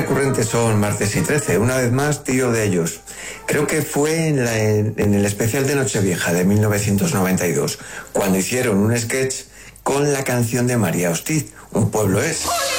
recurrentes son Martes y 13, una vez más tiro de ellos. Creo que fue en el especial de Nochevieja de 1992, cuando hicieron un sketch con la canción de María Hostiz, Un pueblo es.